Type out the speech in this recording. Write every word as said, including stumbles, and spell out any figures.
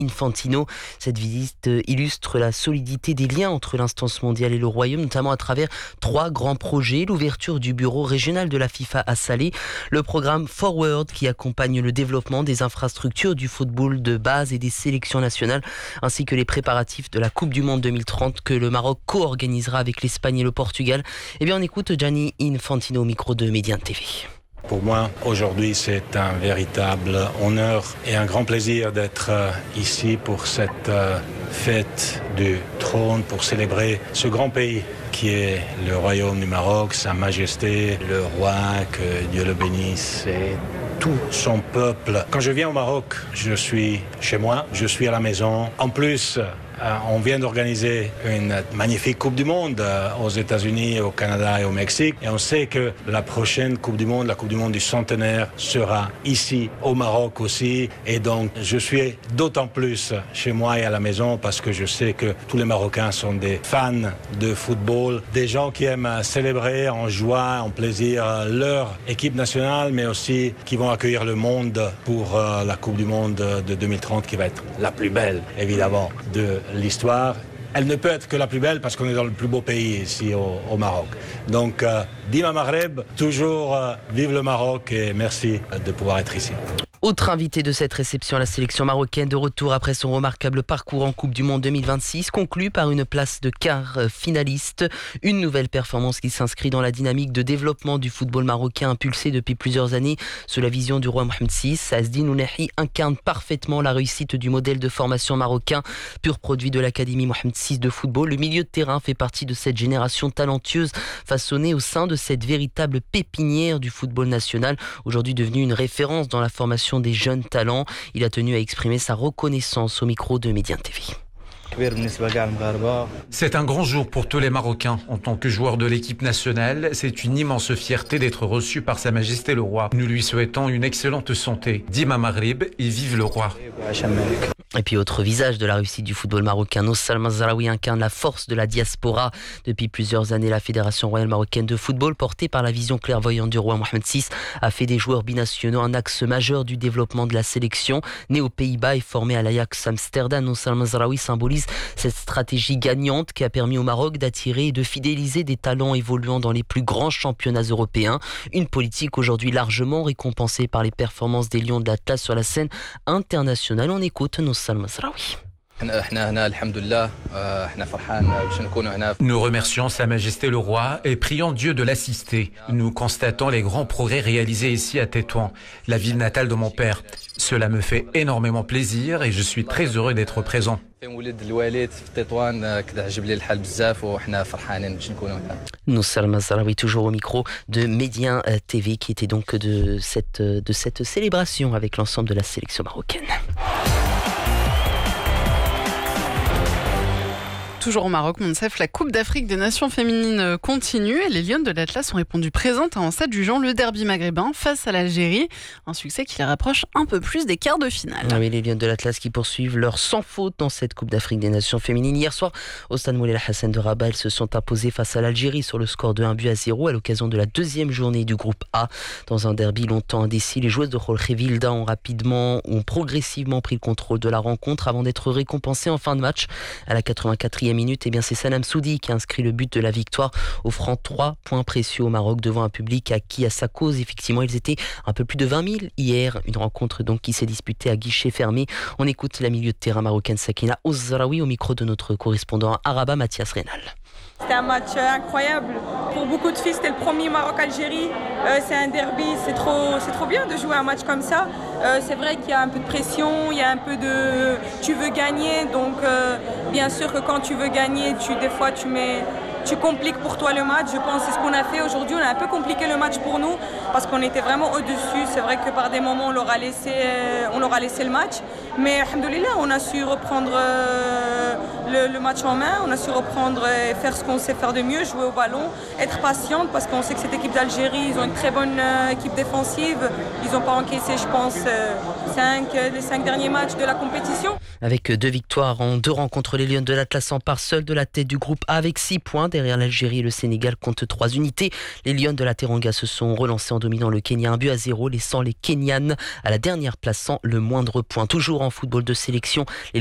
Infantino. Cette visite illustre la solidité des liens entre l'instance mondiale et le Royaume, notamment à travers trois grands projets. L'ouverture du bureau régional de la FIFA à Salé, le programme Forward qui accompagne le développement des infrastructures du football de base et des sélections nationales, ainsi que les préparatifs de la Coupe du Monde deux mille trente que le Maroc co-organisera avec l'Espagne et le Portugal. Eh bien, on écoute Gianni Infantino au micro de Médian T V. Pour moi, aujourd'hui, c'est un véritable honneur et un grand plaisir d'être ici pour cette fête du trône, pour célébrer ce grand pays qui est le Royaume du Maroc, Sa Majesté, le roi, que Dieu le bénisse, et tout son peuple. Quand je viens au Maroc, je suis chez moi, je suis à la maison. En plus, on vient d'organiser une magnifique Coupe du Monde aux États-Unis, au Canada et au Mexique. Et on sait que la prochaine Coupe du Monde, la Coupe du Monde du centenaire, sera ici, au Maroc aussi. Et donc, je suis d'autant plus chez moi et à la maison parce que je sais que tous les Marocains sont des fans de football, des gens qui aiment célébrer en joie, en plaisir leur équipe nationale, mais aussi qui vont accueillir le monde pour la Coupe du Monde de deux mille trente qui va être la plus belle, évidemment, de l'histoire. Elle ne peut être que la plus belle parce qu'on est dans le plus beau pays ici au, au Maroc. Donc, euh, Dima Maghreb, toujours euh, vive le Maroc et merci de pouvoir être ici. Autre invité de cette réception, la sélection marocaine de retour après son remarquable parcours en Coupe du Monde deux mille vingt-six, conclu par une place de quart finaliste. Une nouvelle performance qui s'inscrit dans la dynamique de développement du football marocain impulsé depuis plusieurs années sous la vision du roi Mohamed six. Asdine Ounahi incarne parfaitement la réussite du modèle de formation marocain, pur produit de l'Académie Mohamed six de football. Le milieu de terrain fait partie de cette génération talentueuse façonnée au sein de cette véritable pépinière du football national, aujourd'hui devenue une référence dans la formation des jeunes talents. Il a tenu à exprimer sa reconnaissance au micro de Médian T V. C'est un grand jour pour tous les Marocains. En tant que joueur de l'équipe nationale, c'est une immense fierté d'être reçu par Sa Majesté le Roi. Nous lui souhaitons une excellente santé. Dima Maghreb et vive le Roi. Et puis autre visage de la réussite du football marocain, Nosal Mazraoui incarne la force de la diaspora. Depuis plusieurs années, la Fédération royale marocaine de football, portée par la vision clairvoyante du roi Mohamed six, a fait des joueurs binationaux un axe majeur du développement de la sélection. Né aux Pays-Bas et formé à l'Ajax Amsterdam, Nosal Mazraoui symbolise cette stratégie gagnante qui a permis au Maroc d'attirer et de fidéliser des talents évoluant dans les plus grands championnats européens. Une politique aujourd'hui largement récompensée par les performances des Lions de l'Atlas sur la scène internationale. On écoute Nosal Mazraoui. Nous remercions Sa Majesté le Roi et prions Dieu de l'assister. Nous constatons les grands progrès réalisés ici à Tétouan, la ville natale de mon père. Cela me fait énormément plaisir et je suis très heureux d'être présent. Nosal Mazraoui, toujours au micro de Médian T V, qui était donc de cette, de cette célébration avec l'ensemble de la sélection marocaine. Toujours au Maroc, Monsef, la Coupe d'Afrique des Nations féminines continue et les Lions de l'Atlas ont répondu présentes en s'adjugeant le derby maghrébin face à l'Algérie. Un succès qui les rapproche un peu plus des quarts de finale. Ah oui, les Lions de l'Atlas qui poursuivent leur sans faute dans cette Coupe d'Afrique des Nations féminines. Hier soir, au stade Moulay Hassan de Rabat, elles se sont imposées face à l'Algérie sur le score de un but à zéro à l'occasion de la deuxième journée du groupe A. Dans un derby longtemps indécis, les joueuses de Jorge Vilda ont rapidement, ont progressivement pris le contrôle de la rencontre avant d'être récompensées en fin de match. À la quatre-vingt-quatrième minute, eh bien c'est Sanam Soudi qui a inscrit le but de la victoire, offrant trois points précieux au Maroc devant un public acquis à sa cause. Effectivement, ils étaient un peu plus de vingt mille hier. Une rencontre donc qui s'est disputée à guichet fermé. On écoute la milieu de terrain marocaine Sakina Ouzraoui au micro de notre correspondant à Rabat, Mathias Reynal. C'était un match incroyable. Pour beaucoup de filles, c'était le premier Maroc-Algérie. Euh, c'est un derby, c'est trop, c'est trop bien de jouer un match comme ça. Euh, c'est vrai qu'il y a un peu de pression, il y a un peu de... Tu veux gagner, donc euh, bien sûr que quand tu veux gagner, tu, des fois tu mets... Tu compliques pour toi le match, je pense que c'est ce qu'on a fait aujourd'hui. On a un peu compliqué le match pour nous parce qu'on était vraiment au-dessus. C'est vrai que par des moments, on leur a laissé, on leur a laissé le match. Mais alhamdoulilah, on a su reprendre le, le match en main. On a su reprendre et faire ce qu'on sait faire de mieux, jouer au ballon, être patiente parce qu'on sait que cette équipe d'Algérie, ils ont une très bonne équipe défensive. Ils n'ont pas encaissé, je pense, cinq, les cinq derniers matchs de la compétition. Avec deux victoires en deux rencontres, les Lions de l'Atlas s'emparent seuls de la tête du groupe A avec six points. Derrière l'Algérie et le Sénégal comptent trois unités. Les Lions de la Teranga se sont relancés en dominant le Kenya un but à zéro, laissant les Kenyanes à la dernière place sans le moindre point. Toujours en football de sélection, les